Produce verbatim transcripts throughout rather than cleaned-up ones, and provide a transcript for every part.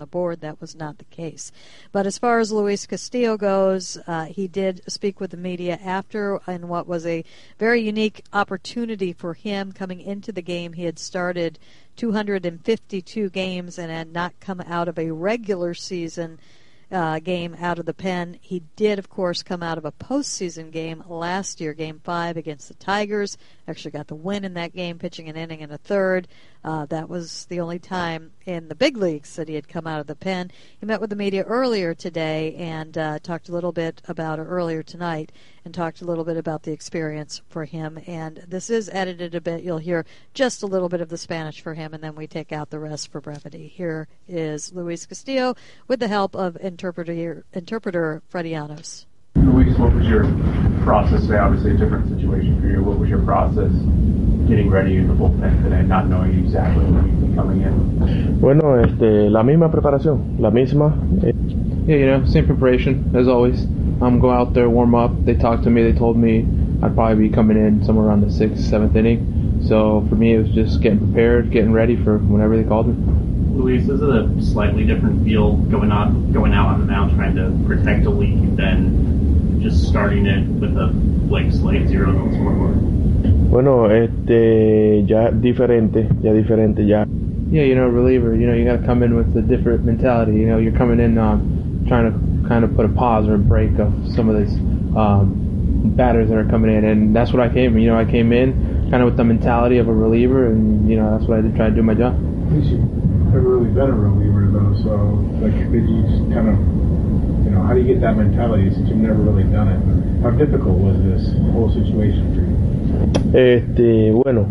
the board, that was not the case. But as far as Luis Castillo goes, uh, he did speak with the media after in what was a very unique opportunity for him coming into the game. He had started two hundred fifty-two games and had not come out of a regular season Uh, game out of the pen. He did, of course, come out of a postseason game last year, Game five against the Tigers. Actually got the win in that game, pitching an inning and a third. Uh, that was the only time in the big leagues that he had come out of the pen. He met with the media earlier today and uh, talked a little bit about it earlier tonight and talked a little bit about the experience for him. And this is edited a bit. You'll hear just a little bit of the Spanish for him, and then we take out the rest for brevity. Here is Luis Castillo with the help of interpreter, interpreter Freddie Llanos. Luis, what was your process today? Obviously a different situation for you. What was your process getting ready in the bullpen today, not knowing exactly when you'd be coming in? Bueno, este, la misma preparación, la misma. Yeah, you know, same preparation as always. Um, go out there, warm up. They talked to me. They told me I'd probably be coming in somewhere around the sixth, seventh inning. So for me, it was just getting prepared, getting ready for whenever they called me. Luis, is it a slightly different feel going on, going out on the mound, trying to protect a lead than just starting it with a blank slate, zero on the scoreboard? Bueno, este, ya diferente, ya diferente, ya. Yeah, you know, reliever, you know, you got to come in with a different mentality. You know, you're coming in um, trying to kind of put a pause or a break of some of these um, batters that are coming in, and that's what I came. You know, I came in kind of with the mentality of a reliever, and you know, that's what I did, try to do my job. At least you've never really been a reliever, though. So, like, did you just kind of, you know, how do you get that mentality since you've never really done it? How difficult was this whole situation for you? Este, bueno,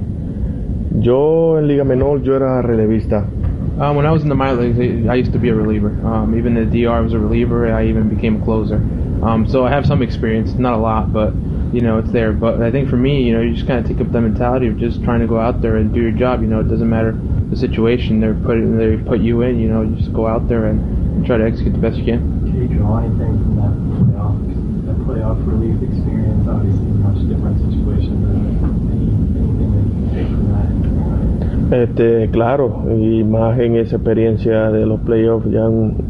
yo en Liga Menor yo era relevista. Uh, when I was in the minor leagues, I used to be a reliever. Um, even in the D R, I was a reliever. I even became a closer. Um, so I have some experience, not a lot, but you know it's there. But I think for me, you know, you just kind of take up the mentality of just trying to go out there and do your job. You know, it doesn't matter the situation they're putting, they put you in. You know, you just go out there and try to execute the best you can. Can you draw anything from that playoff, that playoff relief experience? Obviously, a much different situation. But any, anything that you can take from that? Este, claro, y más en esa experiencia de los playoffs ya.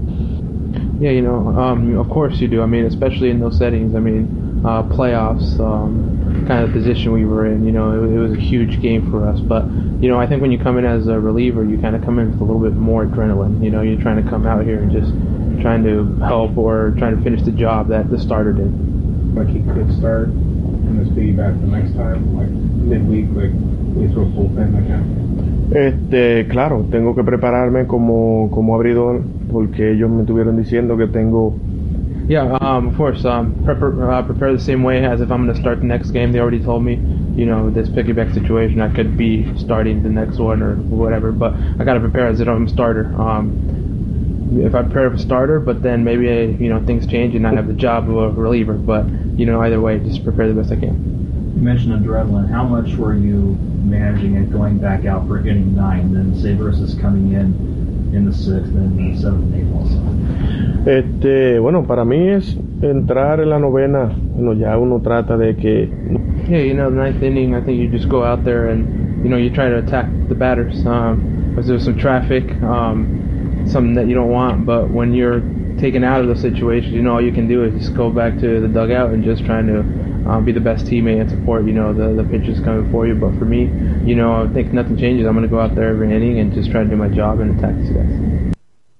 Yeah, you know, um, of course you do. I mean, especially in those settings. I mean, uh, playoffs, um, kind of the position we were in. You know, it, it was a huge game for us. But you know, I think when you come in as a reliever, you kind of come in with a little bit more adrenaline. You know, you're trying to come out here and just trying to help or trying to finish the job that the starter did. Like he could start and just be back the next time, like midweek, like we throw a bullpen like that. Este, claro, tengo que prepararme como, como abridor porque ellos me estuvieron diciendo que tengo. Yeah, um, of course. Um, prepare, uh, prepare the same way as if I'm going to start the next game. They already told me, you know, this piggyback situation, I could be starting the next one or whatever. But I got to prepare as if I'm a starter. Um, if I prepare as a starter, but then maybe you know things change and I have the job of a reliever. But you know, either way, just prepare the best I can. You mentioned adrenaline. How much were you managing it going back out for inning nine, then say versus coming in in the sixth and the seventh and eighth also? Este, bueno, para mí es entrar en la novena. Bueno, ya uno trata de que. Yeah, you know, the ninth inning, I think you just go out there and you know you try to attack the batters. Um, because there's some traffic, um, something that you don't want. But when you're taken out of the situation, you know all you can do is just go back to the dugout and just trying to. Um, be the best teammate and support, you know, the, the pitches coming for you. But for me, you know, I think nothing changes. I'm going to go out there every inning and just try to do my job and attack these guys.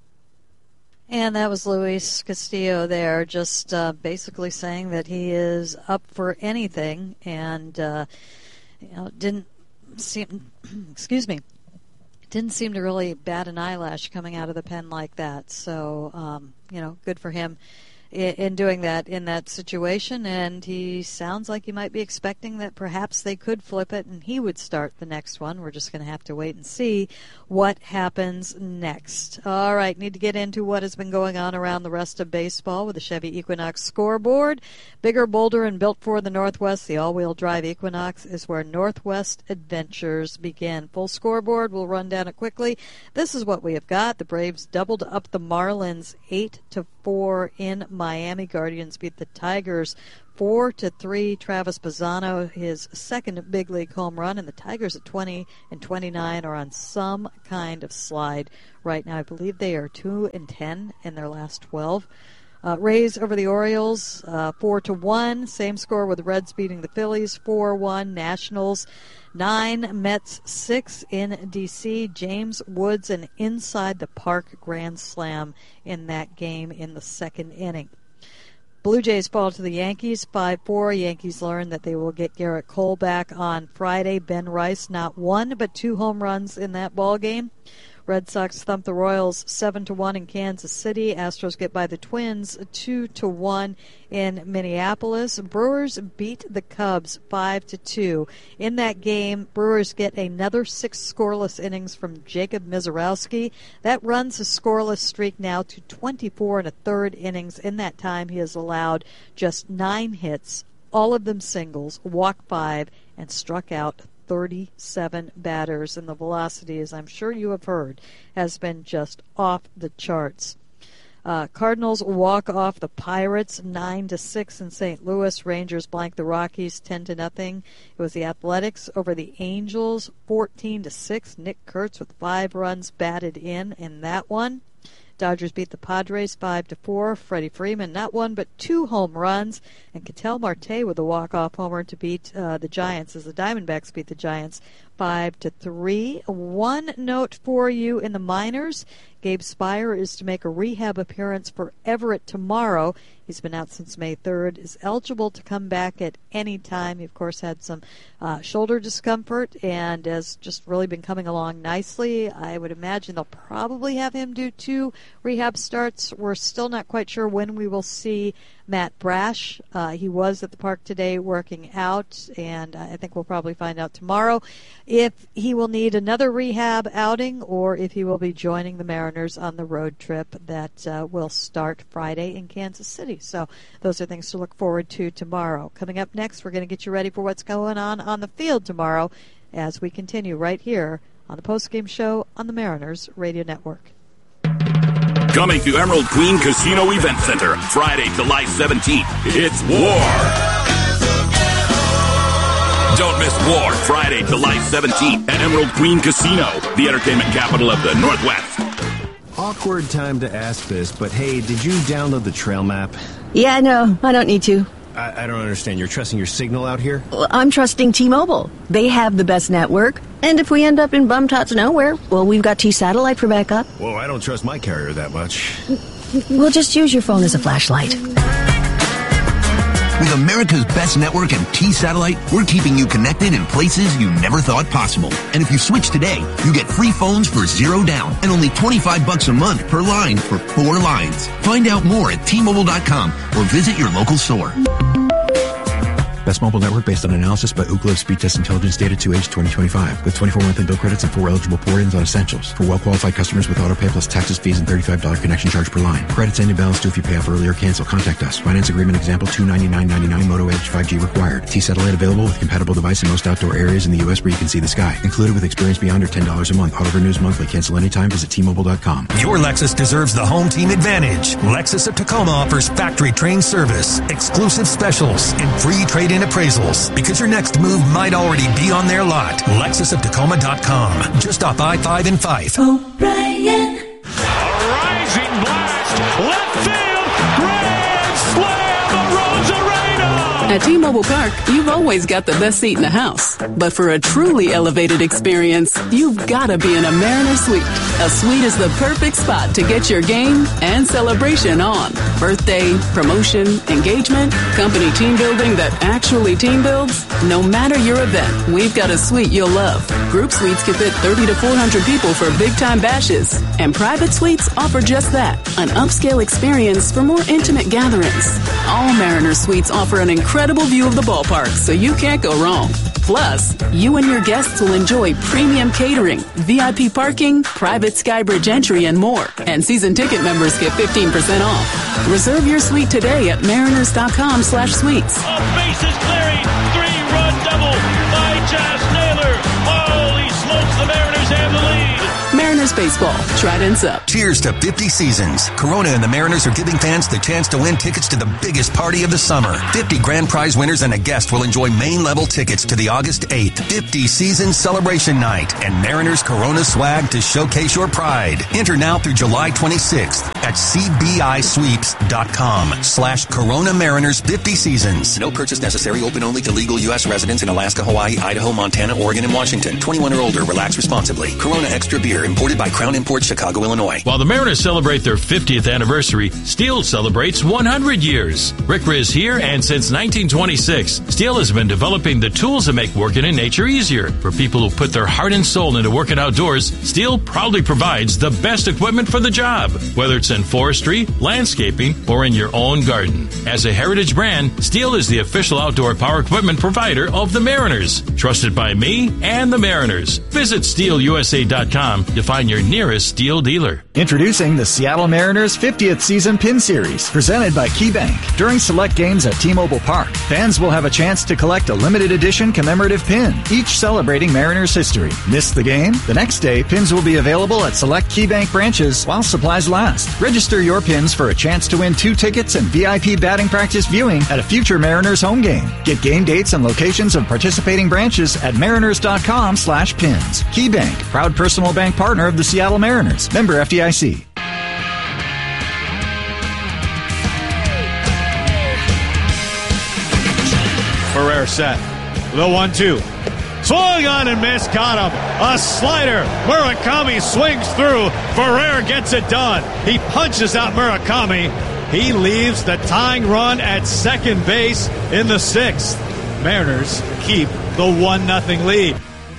And that was Luis Castillo there, just uh, basically saying that he is up for anything and, uh, you know, didn't seem, excuse me, didn't seem to really bat an eyelash coming out of the pen like that. So, um, you know, good for him in doing that in that situation, and he sounds like he might be expecting that perhaps they could flip it and he would start the next one. We're just going to have to wait and see what happens next. All right, need to get into what has been going on around the rest of baseball with the Chevy Equinox scoreboard. Bigger, bolder, and built for the Northwest, the all-wheel drive Equinox is where Northwest adventures begin. Full scoreboard, we'll run down it quickly. This is what we have got. The Braves doubled up the Marlins eight to four in Miami. Miami Guardians beat the Tigers four to three. Travis Bazzano, his second big league home run, and the Tigers at twenty and twenty-nine are on some kind of slide right now. I believe they are two and ten in their last twelve. Uh, Rays over the Orioles, uh, four to one. Same score with the Reds beating the Phillies, four one. Nationals, nine. Mets, six in D C. James Woods, an inside-the-park grand slam in that game in the second inning. Blue Jays fall to the Yankees, five four. Yankees learn that they will get Garrett Cole back on Friday. Ben Rice, not one, but two home runs in that ball game. Red Sox thump the Royals seven to one in Kansas City. Astros get by the Twins two to one in Minneapolis. Brewers beat the Cubs five to two. In that game, Brewers get another six scoreless innings from Jacob Misiorowski. That runs his scoreless streak now to twenty-four and a third innings. In that time, he has allowed just nine hits, all of them singles, walked five, and struck out thirty-seven batters, and the velocity, as I'm sure you have heard, has been just off the charts. Uh, Cardinals walk off the Pirates nine to six in Saint Louis. Rangers blank the Rockies ten to nothing. It was the Athletics over the Angels fourteen to six. Nick Kurtz with five runs batted in in that one. Dodgers beat the Padres five to four. Freddie Freeman, not one but two home runs, and Ketel Marte with a walk-off homer to beat uh, the Giants as the Diamondbacks beat the Giants five to three. One note for you in the minors: Gabe Spire is to make a rehab appearance for Everett tomorrow. He's been out since May third, is eligible to come back at any time. He, of course, had some uh, shoulder discomfort and has just really been coming along nicely. I would imagine they'll probably have him do two rehab starts. We're still not quite sure when we will see Matt Brash. Uh, he was at the park today working out, and I think we'll probably find out tomorrow if he will need another rehab outing or if he will be joining the Mariners on the road trip that uh, will start Friday in Kansas City. So those are things to look forward to tomorrow. Coming up next, we're going to get you ready for what's going on on the field tomorrow as we continue right here on the postgame show on the Mariners Radio Network. Coming to Emerald Queen Casino Event Center, Friday, July seventeenth, it's War. Don't miss War, Friday, July seventeenth at Emerald Queen Casino, the entertainment capital of the Northwest. Awkward time to ask this, but hey, did you download the trail map? Yeah, no, I don't need to. I, I don't understand. You're trusting your signal out here? Well, I'm trusting T-Mobile. They have the best network. And if we end up in bum-tots nowhere, well, we've got T-Satellite for backup. Whoa, I don't trust my carrier that much. We'll just use your phone as a flashlight. With America's best network and T-Satellite, we're keeping you connected in places you never thought possible. And if you switch today, you get free phones for zero down and only twenty-five bucks a month per line for four lines. Find out more at T Mobile dot com or visit your local store. Best mobile network based on analysis by Ookla Speed Test Intelligence data to age twenty twenty-five with twenty-four monthly bill credits and four eligible port-ins on essentials. For well-qualified customers with autopay plus taxes, fees, and thirty-five dollars connection charge per line. Credits end in balance due if you pay off early or cancel. Contact us. Finance agreement example two ninety-nine ninety-nine. Moto Edge five G required. T-Satellite available with compatible device in most outdoor areas in the U S where you can see the sky. Included with experience beyond or ten dollars a month. Auto renews monthly. Cancel anytime. Visit T Mobile dot com. Your Lexus deserves the home team advantage. Lexus of Tacoma offers factory trained service, exclusive specials, and free trade-in appraisals. Because your next move might already be on their lot. Lexus of Tacoma dot com. Just off I five and five. O'Brien. A rising blast. Left field. Grand slam. Rosarena. At T-Mobile Park, you've always got the best seat in the house. But for a truly elevated experience, you've got to be in a Mariner Suite. A suite is the perfect spot to get your game and celebration on. Birthday, promotion, engagement, company team building that actually team builds. No matter your event, we've got a suite you'll love. Group suites can fit thirty to four hundred people for big-time bashes. And private suites offer just that, an upscale experience for more intimate gatherings. All Mariner Suites offer an incredible view of the ballpark, so you can't go wrong. Plus, you and your guests will enjoy premium catering, V I P parking, private Skybridge entry, and more. And season ticket members get fifteen percent off. Reserve your suite today at mariners dot com slash suites. A bases clearing, three-run double by Josh Naylor. Holy smokes, the Mariners have the lead. Mariners Mariners baseball. Trident's up. Cheers to fifty seasons. Corona and the Mariners are giving fans the chance to win tickets to the biggest party of the summer. fifty grand prize winners and a guest will enjoy main-level tickets to the August eighth fifty season celebration night and Mariners Corona swag to showcase your pride. Enter now through July twenty-sixth at cbisweeps.com slash Corona Mariners fifty seasons. No purchase necessary. Open only to legal U S residents in Alaska, Hawaii, Idaho, Montana, Oregon, and Washington. twenty-one or older. Relax responsibly. Corona Extra Beer, imported by Crown Imports, Chicago, Illinois. While the Mariners celebrate their fiftieth anniversary, Steel celebrates one hundred years. Rick Riz here, and since nineteen twenty-six, Steel has been developing the tools that make working in nature easier. For people who put their heart and soul into working outdoors, Steel proudly provides the best equipment for the job, whether it's in forestry, landscaping, or in your own garden. As a heritage brand, Steel is the official outdoor power equipment provider of the Mariners. Trusted by me and the Mariners. Visit steel u s a dot com to find your nearest Steel dealer. Introducing the Seattle Mariners fiftieth Season Pin Series, presented by KeyBank. During select games at T-Mobile Park, fans will have a chance to collect a limited edition commemorative pin, each celebrating Mariners history. Miss the game? The next day, pins will be available at select KeyBank branches while supplies last. Register your pins for a chance to win two tickets and V I P batting practice viewing at a future Mariners home game. Get game dates and locations of participating branches at mariners.com slash pins. KeyBank, proud personal bank partner of the Seattle Mariners. Member F D I C. Ferrer set. The one two. Swung on and missed. Got him. A slider. Murakami swings through. Ferrer gets it done. He punches out Murakami. He leaves the tying run at second base in the sixth. Mariners keep the one nothing lead.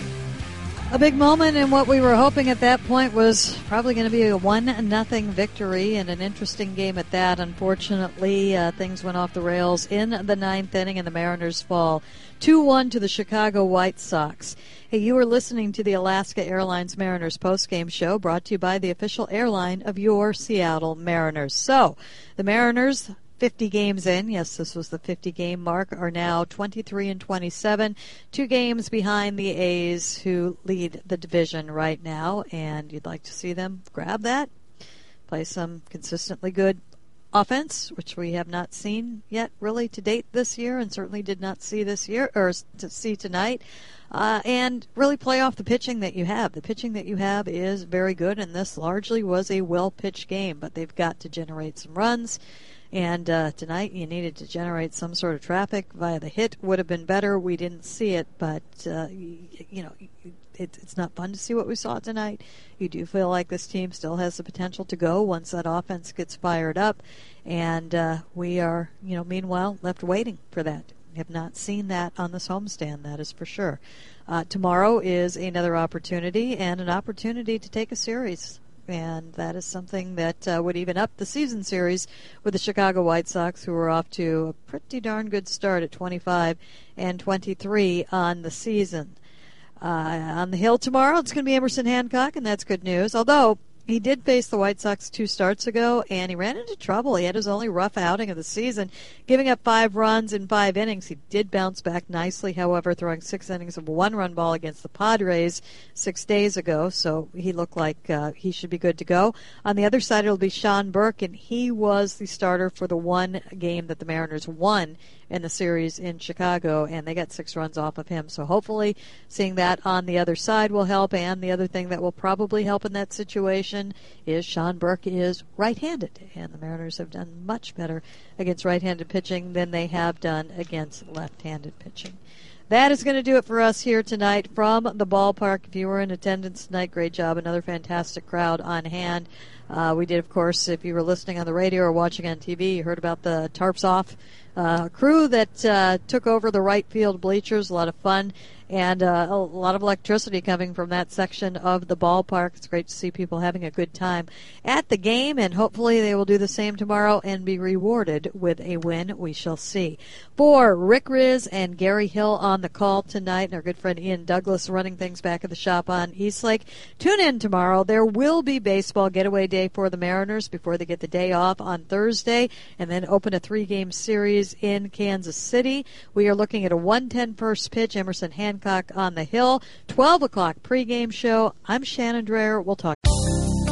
A big moment, and what we were hoping at that point was probably going to be a one nothing victory, and an interesting game at that. Unfortunately, uh, things went off the rails in the ninth inning, and the Mariners fall two one to the Chicago White Sox. Hey, you are listening to the Alaska Airlines Mariners postgame show, brought to you by the official airline of your Seattle Mariners. So, the Mariners, fifty games in, yes, this was the fifty-game mark, are now twenty-three and twenty-seven, two games behind the A's, who lead the division right now, and you'd like to see them grab that, play some consistently good offense, which we have not seen yet really to date this year, and certainly did not see this year, or to see tonight, uh, and really play off the pitching that you have. The pitching that you have is very good, and this largely was a well-pitched game, but they've got to generate some runs. And uh, tonight you needed to generate some sort of traffic via the hit. Would have been better. We didn't see it, but, uh, you, you know, it, it's not fun to see what we saw tonight. You do feel like this team still has the potential to go once that offense gets fired up. And uh, we are, you know, meanwhile, left waiting for that. We have not seen that on this homestand, that is for sure. Uh, tomorrow is another opportunity, and an opportunity to take a series. And that is something that uh, would even up the season series with the Chicago White Sox, who are off to a pretty darn good start at twenty-five and twenty-three on the season. Uh, on the hill tomorrow, it's going to be Emerson Hancock, and that's good news. Although he did face the White Sox two starts ago, and he ran into trouble. He had his only rough outing of the season, giving up five runs in five innings. He did bounce back nicely, however, throwing six innings of a one-run ball against the Padres six days ago, so he looked like uh, he should be good to go. On the other side, it'll be Sean Burke, and he was the starter for the one game that the Mariners won in the series in Chicago, and they got six runs off of him. So hopefully seeing that on the other side will help, and the other thing that will probably help in that situation is Sean Burke is right-handed, and the Mariners have done much better against right-handed pitching than they have done against left-handed pitching. That is going to do it for us here tonight from the ballpark. If you were in attendance tonight, great job. Another fantastic crowd on hand. Uh, we did, of course, if you were listening on the radio or watching on T V, you heard about the Tarps Off uh, crew that uh, took over the right field bleachers. A lot of fun and uh, a lot of electricity coming from that section of the ballpark. It's great to see people having a good time at the game, and hopefully they will do the same tomorrow and be rewarded with a win. We shall see. For Rick Riz and Gary Hill on the call tonight, and our good friend Ian Douglas running things back at the shop on Eastlake. Tune in tomorrow. There will be baseball getaway day for the Mariners before they get the day off on Thursday, and then open a three-game series in Kansas City. We are looking at a one ten first pitch, Emerson Hancock on the hill, twelve o'clock pregame show. I'm Shannon Dreher. We'll talk.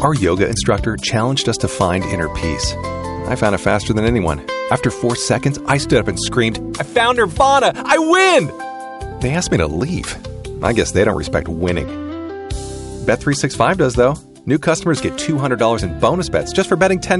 Our yoga instructor challenged us to find inner peace. I found it faster than anyone. After four seconds, I stood up and screamed, "I found Nirvana! I win!" They asked me to leave. I guess they don't respect winning. Bet three sixty-five does, though. New customers get two hundred dollars in bonus bets just for betting ten